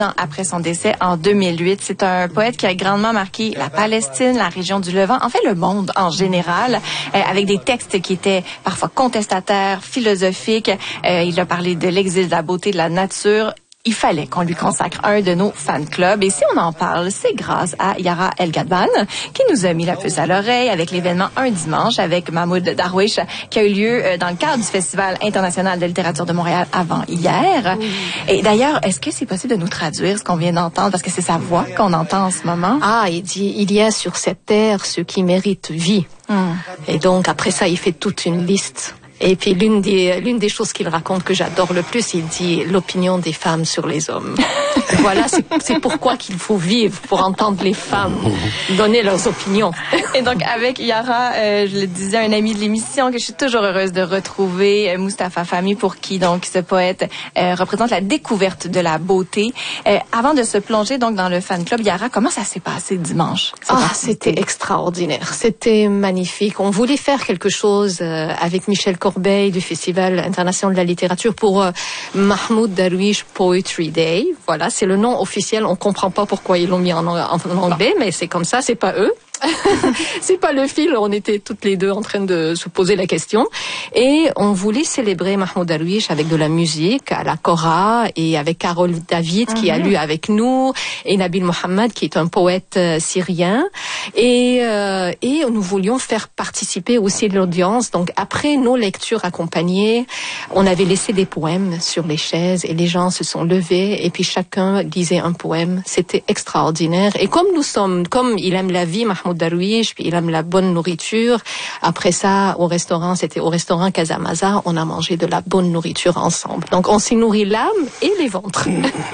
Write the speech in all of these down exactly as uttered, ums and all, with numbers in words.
Après son décès en deux mille huit. C'est un poète qui a grandement marqué la Palestine, la région du Levant, en fait le monde en général, euh, avec des textes qui étaient parfois contestataires, philosophiques. Euh, il a parlé de l'exil, de la beauté, de la nature. Il fallait qu'on lui consacre un de nos fan clubs. Et si on en parle, c'est grâce à Yara El Ghadban qui nous a mis la puce à l'oreille avec l'événement Un Dimanche avec Mahmoud Darwish qui a eu lieu dans le cadre du Festival international de littérature de Montréal avant hier. Oui. Et d'ailleurs, est-ce que c'est possible de nous traduire ce qu'on vient d'entendre? Parce que c'est sa voix qu'on entend en ce moment. Ah, il dit, il y a sur cette terre ce qui mérite vie. Hum. Et donc, après ça, il fait toute une liste. Et puis l'une des l'une des choses qu'il raconte que j'adore le plus, il dit l'opinion des femmes sur les hommes. Voilà, c'est, c'est pourquoi qu'il faut vivre, pour entendre les femmes donner leurs opinions. Et donc avec Yara, euh, je le disais, un ami de l'émission que je suis toujours heureuse de retrouver, euh, Mustapha Fahmy, pour qui donc ce poète euh, représente la découverte de la beauté. Euh, avant de se plonger donc dans le fan club, Yara, comment ça s'est passé dimanche? Ah, c'était extraordinaire, c'était magnifique. On voulait faire quelque chose euh, avec Michel Corbeil du Festival international de la littérature pour euh, Mahmoud Darwish Poetry Day. Voilà, c'est le nom officiel. On comprend pas pourquoi ils l'ont mis en, en, en anglais, mais c'est comme ça, c'est pas eux. C'est pas le fil, on était toutes les deux en train de se poser la question et on voulait célébrer Mahmoud Darwish avec de la musique à la Kora et avec Carole David mm-hmm. qui a lu avec nous et Nabil Mohammed qui est un poète euh, syrien et euh, et nous voulions faire participer aussi l'audience. Donc après nos lectures accompagnées, on avait laissé des poèmes sur les chaises et les gens se sont levés et puis chacun lisait un poème. C'était extraordinaire et comme nous sommes, comme il aime la vie, Mahmoud Darwish, puis il aime la bonne nourriture. Après ça, au restaurant, c'était au restaurant Casamaza, on a mangé de la bonne nourriture ensemble. Donc, on s'est nourri l'âme et les ventres.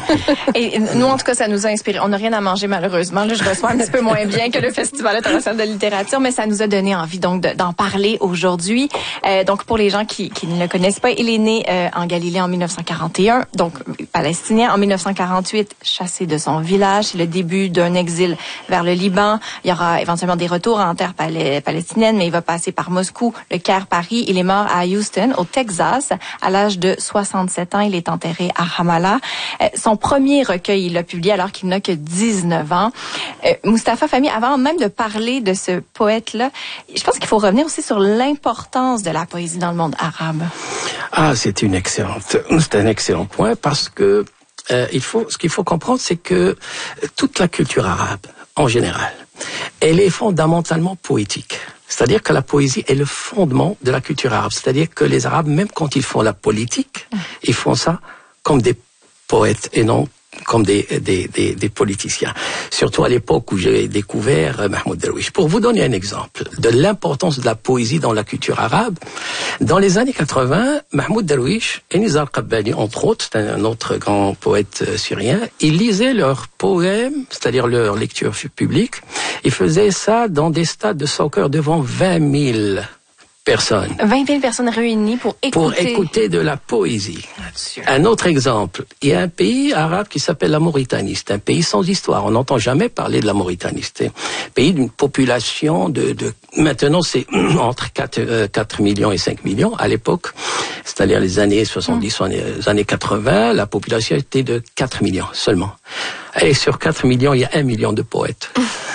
Et nous, en tout cas, ça nous a inspiré. On n'a rien à manger, malheureusement. Là, je reçois un petit peu moins bien que le Festival international de littérature, mais ça nous a donné envie donc de, d'en parler aujourd'hui. Euh, donc, pour les gens qui, qui ne le connaissent pas, il est né euh, en Galilée en dix-neuf cent quarante et un, donc palestinien. En dix-neuf cent quarante-huit, chassé de son village. C'est le début d'un exil vers le Liban. Il y aura éventuellement des retours en terre pal- palestinienne, mais il va passer par Moscou, le Caire, Paris. Il est mort à Houston, au Texas, à l'âge de soixante-sept ans. Il est enterré à Ramallah. Euh, son premier recueil, il l'a publié alors qu'il n'a que dix-neuf ans. Euh, Mustapha Fahmy, avant même de parler de ce poète-là, je pense qu'il faut revenir aussi sur l'importance de la poésie dans le monde arabe. Ah, c'est une excellente, c'est un excellent point parce que euh, il faut, ce qu'il faut comprendre, c'est que toute la culture arabe, en général, elle est fondamentalement poétique. C'est-à-dire que la poésie est le fondement de la culture arabe. C'est-à-dire que les Arabes, même quand ils font la politique, ils font ça comme des poètes et non comme des, des, des, des politiciens. Surtout à l'époque où j'ai découvert Mahmoud Darwish. Pour vous donner un exemple de l'importance de la poésie dans la culture arabe, dans les années quatre-vingts, Mahmoud Darwish et Nizar Qabbani, entre autres, c'est un autre grand poète syrien, ils lisaient leurs poèmes, c'est-à-dire leur lecture publique, ils faisaient ça dans des stades de soccer devant vingt mille personnes. vingt mille personnes réunies pour écouter. Pour écouter de la poésie. Un autre exemple, il y a un pays arabe qui s'appelle la Mauritanie. C'est un pays sans histoire. On n'entend jamais parler de la Mauritanie. C'est un pays d'une population de, de maintenant c'est entre quatre millions et cinq millions. À l'époque, c'est-à-dire les années soixante-dix, mmh. les années quatre-vingts, la population était de quatre millions seulement. Et sur quatre millions, il y a un million de poètes.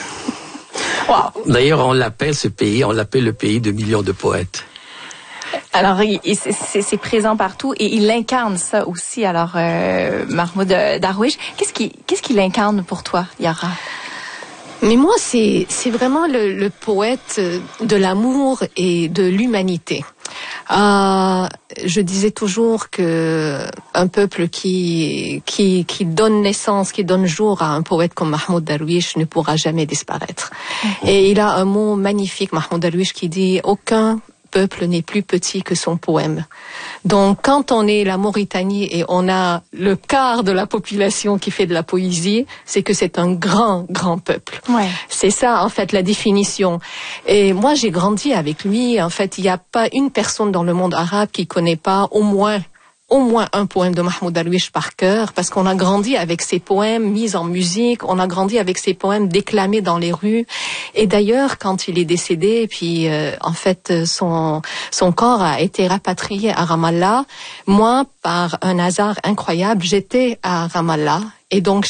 Wow. D'ailleurs, on l'appelle ce pays, on l'appelle le pays de millions de poètes. Alors, c'est, c'est présent partout et il incarne ça aussi. Alors, euh, Mahmoud Darwish, qu'est-ce qui, qu'est-ce qu'il incarne pour toi, Yara? Mais moi, c'est, c'est vraiment le, le poète de l'amour et de l'humanité. Euh, je disais toujours que un peuple qui qui qui donne naissance, qui donne jour à un poète comme Mahmoud Darwish ne pourra jamais disparaître. Mm-hmm. Et il a un mot magnifique, Mahmoud Darwish, qui dit aucun peuple n'est plus petit que son poème. Donc, quand on est la Mauritanie et on a le quart de la population qui fait de la poésie, c'est que c'est un grand, grand peuple. Ouais. C'est ça, en fait, la définition. Et moi, j'ai grandi avec lui. En fait, il n'y a pas une personne dans le monde arabe qui connaît pas au moins au moins un poème de Mahmoud Darwish par cœur, parce qu'on a grandi avec ses poèmes mis en musique, on a grandi avec ses poèmes déclamés dans les rues. Et d'ailleurs, quand il est décédé, puis euh, en fait son son corps a été rapatrié à Ramallah, moi, par un hasard incroyable, j'étais à Ramallah. Et donc,